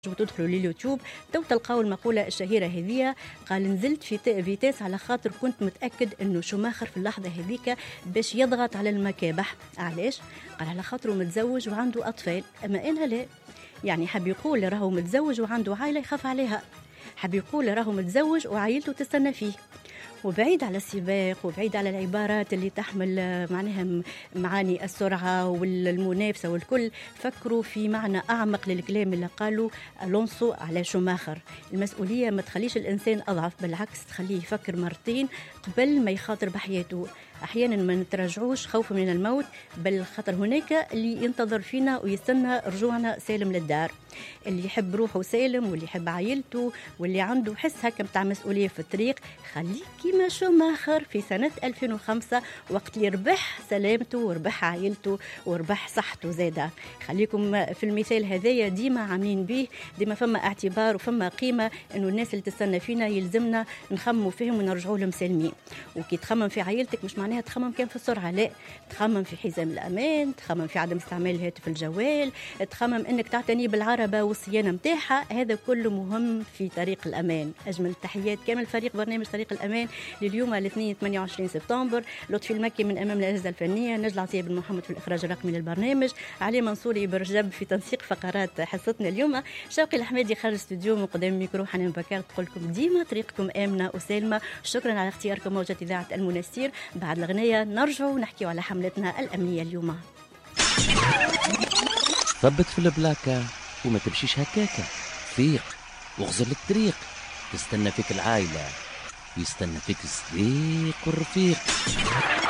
وتدخلوا لليوتيوب تو تلقاو المقولة الشهيرة هذية. قال نزلت في فيتاس على خاطر كنت متأكد انه شوماخر في اللحظة هذيك باش يضغط على المكابح. علاش؟ قال على خاطره متزوج وعنده أطفال، أما أنا لا. يعني حب يقول راهو متزوج وعنده عائلة يخاف عليها، حب يقول راهو متزوج وعائلته تستنى فيه، وبعيد على السباق وبعيد على العبارات اللي تحمل معناها معاني السرعة والمنافسة والكل. فكروا في معنى أعمق للكلام اللي قالوا ألونسو على شوماخر. المسؤولية ما تخليش الإنسان أضعف، بالعكس تخليه يفكر مرتين قبل ما يخاطر بحياته. أحيانا ما نتراجعوش خوفا من الموت، بل خطر هناك اللي ينتظر فينا ويستنى رجوعنا سالم للدار. اللي يحب روحه سالم واللي يحب عائلته واللي عنده حس هكا متاع مسؤولية في الطريق خليه كيما شوماخر في سنة 2005 وقت اللي ربح سلامته وربح عائلته وربح صحته زادة. خليكم في المثال هذايا ديما عاملين به، ديما فما اعتبار وفما قيمة انه الناس اللي تستنى فينا يلزمنا نخموا فيهم ونرجعوا لهم سالمين. وكي تخمم في عائلتك مش معناها تخمم كان في السرعة، لا، تخمم في حزام الأمان، تخمم في عدم استعمال الهاتف الجوال، تخمم انك تعتني بالعربة والصيانة متاعها. هذا كله مهم في طريق الأمان. أجمل التحيات كامل فريق برنامج طريق الأمان لليوم الاثنين 28 سبتمبر. لطفي المكي من أمام الأجهزة الفنية، نجلة عطية بن محمد في الإخراج الرقمي للبرنامج، علي منصوري برجب في تنسيق فقرات حصتنا اليوم، شوقي الحمادي خارج الاستوديو من قدام الميكرو، حنان بكار تقول لكم ديما طريقكم آمنة وسالمة. شكرا على اختياركم موجة إذاعة المنستير. بعد الأغنية نرجعوا نحكي على حملتنا الأمنية اليوم. ثبت في البلاكة وما تمشيش هكاكا، فيق واغزر الطريق، تستنى فيك العائلة، يستنى فيك الصديق والرفيق.